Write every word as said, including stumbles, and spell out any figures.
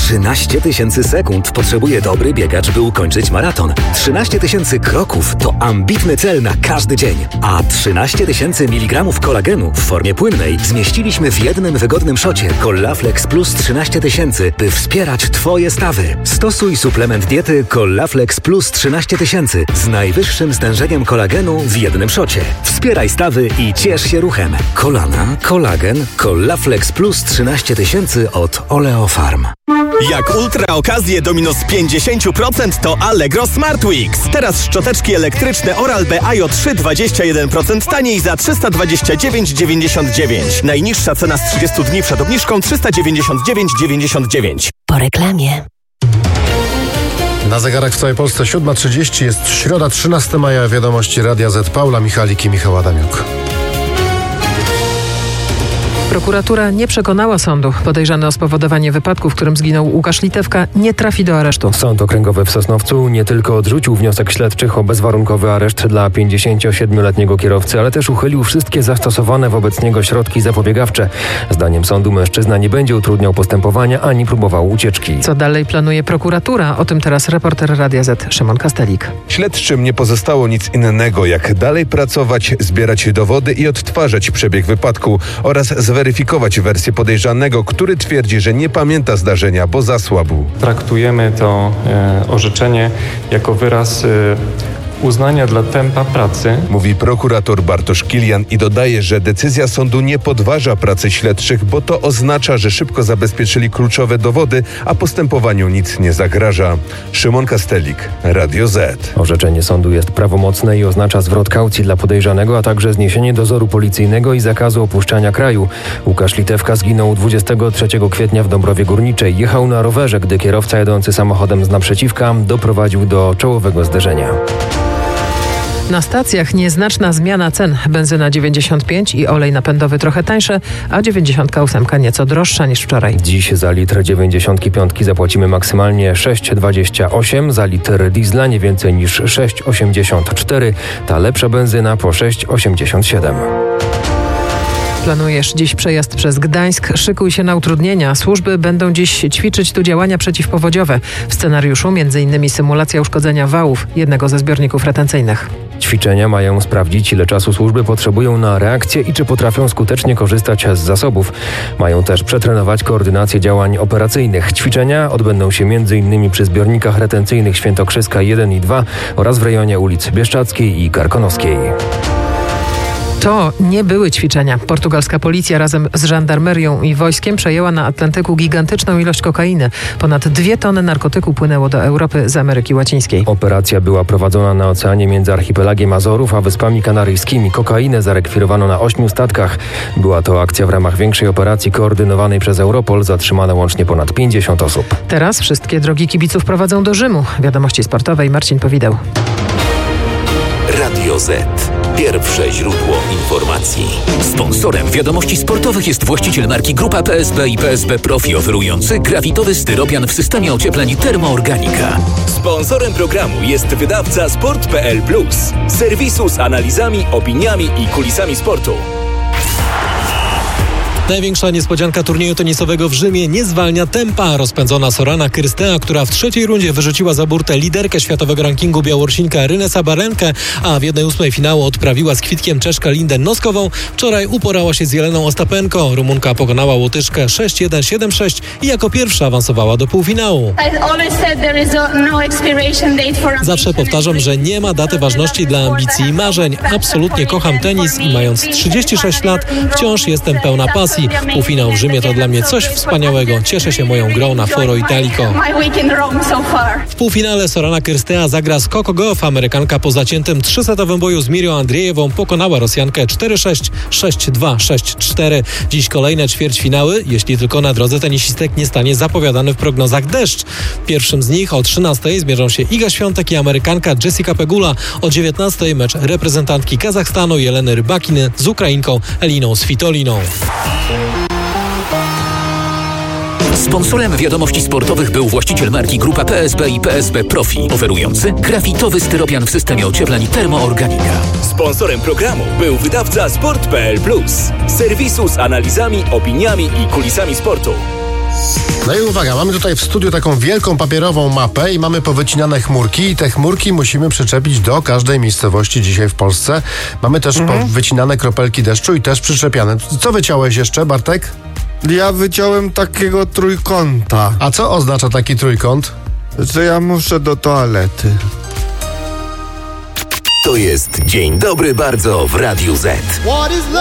trzynaście tysięcy sekund potrzebuje dobry biegacz, by ukończyć maraton. trzynaście tysięcy kroków to ambitny cel na każdy dzień. A trzynaście tysięcy miligramów kolagenu w formie płynnej zmieściliśmy w jednym wygodnym szocie Collaflex Plus trzynaście tysięcy, by wspierać Twoje stawy. Stosuj suplement diety Collaflex Plus trzynaście tysięcy z najwyższym stężeniem kolagenu w jednym szocie. Wspieraj stawy i ciesz się ruchem. Kolana, kolagen, Collaflex Plus trzynaście tysięcy od Oleofarm. Jak ultra okazje do minus pięćdziesiąt procent to Allegro Smart Weeks. Teraz szczoteczki elektryczne Oral-B A J trzy dwadzieścia jeden procent taniej za trzysta dwadzieścia dziewięć dziewięćdziesiąt dziewięć. Najniższa cena z trzydziestu dni przed obniżką trzysta dziewięćdziesiąt dziewięć dziewięćdziesiąt dziewięć. Po reklamie. Na zegarach w całej Polsce siódma trzydzieści, jest środa trzynastego maja, wiadomości Radia Z. Paula Michalik i Michał Adamiuk. Prokuratura nie przekonała sądu. Podejrzany o spowodowanie wypadku, w którym zginął Łukasz Litewka, nie trafi do aresztu. Sąd okręgowy w Sosnowcu nie tylko odrzucił wniosek śledczych o bezwarunkowy areszt dla pięćdziesięciosiedmioletniego kierowcy, ale też uchylił wszystkie zastosowane wobec niego środki zapobiegawcze. Zdaniem sądu mężczyzna nie będzie utrudniał postępowania ani próbował ucieczki. Co dalej planuje prokuratura? O tym teraz reporter Radia Z Szymon Kastelik. Śledczym nie pozostało nic innego, jak dalej pracować, zbierać dowody i odtwarzać przebieg wypadku oraz zweryfikować wersję podejrzanego, który twierdzi, że nie pamięta zdarzenia, bo zasłabł. Traktujemy to e, orzeczenie jako wyraz e, uznania dla tempa pracy. Mówi prokurator Bartosz Kilian i dodaje, że decyzja sądu nie podważa pracy śledczych, bo to oznacza, że szybko zabezpieczyli kluczowe dowody, a postępowaniu nic nie zagraża. Szymon Kastelik, Radio Z. Orzeczenie sądu jest prawomocne i oznacza zwrot kaucji dla podejrzanego, a także zniesienie dozoru policyjnego i zakazu opuszczania kraju. Łukasz Litewka zginął dwudziestego trzeciego kwietnia w Dąbrowie Górniczej. Jechał na rowerze, gdy kierowca jadący samochodem z naprzeciwka doprowadził do czołowego zderzenia. Na stacjach nieznaczna zmiana cen. Benzyna dziewięćdziesiąt pięć i olej napędowy trochę tańsze, a dziewięćdziesiąt osiem nieco droższa niż wczoraj. Dziś za litr dziewięćdziesiąt pięć zapłacimy maksymalnie sześć dwadzieścia osiem, za litr diesla nie więcej niż sześć osiemdziesiąt cztery. Ta lepsza benzyna po sześć osiemdziesiąt siedem. Planujesz dziś przejazd przez Gdańsk? Szykuj się na utrudnienia. Służby będą dziś ćwiczyć tu działania przeciwpowodziowe. W scenariuszu m.in. symulacja uszkodzenia wałów jednego ze zbiorników retencyjnych. Ćwiczenia mają sprawdzić, ile czasu służby potrzebują na reakcję i czy potrafią skutecznie korzystać z zasobów. Mają też przetrenować koordynację działań operacyjnych. Ćwiczenia odbędą się m.in. przy zbiornikach retencyjnych Świętokrzyska jeden i dwa oraz w rejonie ulic Bieszczackiej i Karkonoskiej. To nie były ćwiczenia. Portugalska policja razem z żandarmerią i wojskiem przejęła na Atlantyku gigantyczną ilość kokainy. Ponad dwie tony narkotyku płynęło do Europy z Ameryki Łacińskiej. Operacja była prowadzona na oceanie między archipelagiem Azorów a Wyspami Kanaryjskimi. Kokainę zarekwirowano na ośmiu statkach. Była to akcja w ramach większej operacji koordynowanej przez Europol. Zatrzymano łącznie ponad pięćdziesiąt osób. Teraz wszystkie drogi kibiców prowadzą do Rzymu. Wiadomości sportowej Marcin Powideł. Radio Z. Pierwsze źródło informacji. Sponsorem wiadomości sportowych jest właściciel marki Grupa P S B i P S B Profi, oferujący grafitowy styropian w systemie ociepleń Termoorganika. Sponsorem programu jest wydawca sport kropka p l plus, serwisu z analizami, opiniami i kulisami sportu. Największa niespodzianka turnieju tenisowego w Rzymie nie zwalnia tempa. Rozpędzona Sorana Cyrstea, która w trzeciej rundzie wyrzuciła za burtę liderkę światowego rankingu Białorusinkę Rynę Sabalenkę, a w jednej ósmej finału odprawiła z kwitkiem Czeszkę Lindę Noskową, wczoraj uporała się z Jeleną Ostapenko. Rumunka pokonała Łotyszkę sześć jeden siedem sześć i jako pierwsza awansowała do półfinału. Zawsze powtarzam, że nie ma daty ważności dla ambicji i marzeń. Absolutnie kocham tenis i mając trzydzieści sześć lat wciąż jestem pełna pasji. Półfinał w Rzymie to dla mnie coś wspaniałego. Cieszę się moją grą na Foro Italico. W półfinale Sorana Cyrstea zagra z Coco Gauff. Amerykanka po zaciętym trzysetowym boju z Mirią Andrzejewą pokonała Rosjankę cztery sześć, sześć dwa, sześć cztery. Dziś kolejne ćwierćfinały, jeśli tylko na drodze tenisistek nie stanie zapowiadany w prognozach deszcz. Pierwszym z nich o trzynastej zmierzą się Iga Świątek i Amerykanka Jessica Pegula. O dziewiętnastej mecz reprezentantki Kazachstanu Jeleny Rybakiny z Ukrainką Eliną Svitoliną. Sponsorem wiadomości sportowych był właściciel marki Grupa P S B i P S B Profi, oferujący grafitowy styropian w systemie ociepleń Termoorganika. Sponsorem programu był wydawca sport kropka p l plus, serwisu z analizami, opiniami i kulisami sportu. No i uwaga, mamy tutaj w studiu taką wielką papierową mapę i mamy powycinane chmurki i te chmurki musimy przyczepić do każdej miejscowości dzisiaj w Polsce. Mamy też mhm. wycinane kropelki deszczu i też przyczepiane. Co wyciąłeś jeszcze, Bartek? Ja wyciąłem takiego trójkąta. A co oznacza taki trójkąt? Że ja muszę do toalety. To jest Dzień Dobry Bardzo w Radiu Z.